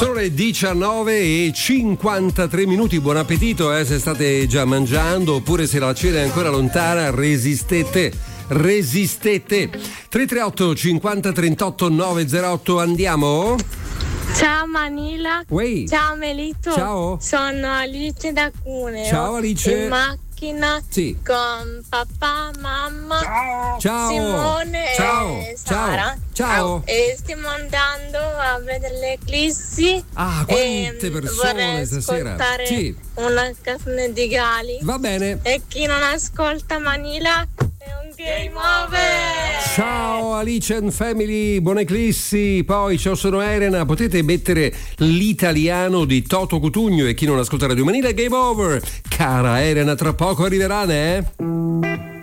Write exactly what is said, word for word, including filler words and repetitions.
Sono le diciannove e cinquantatré minuti, buon appetito eh, se state già mangiando oppure se la cena è ancora lontana, resistete, resistete. tre tre otto cinquanta trentotto novecentotto, andiamo? Ciao Manila. Uè. Ciao Melito. Ciao. Sono Alice da Cuneo. Ciao Alice. In macchina sì. con papà, mamma, ciao. Simone ciao. e Sara. Ciao. Ciao. E stiamo andando a vedere l'eclissi. Ah, quante persone vorrei stasera. ascoltare sì. una canzone di Gali. Va bene. E chi non ascolta Manila è un game over. Ciao Alice and Family, buona eclissi. Poi ciao, sono Elena. Potete mettere l'italiano di Toto Cutugno e chi non ascolta Radio Manila, game over. Cara Elena, tra poco arriveranno, eh?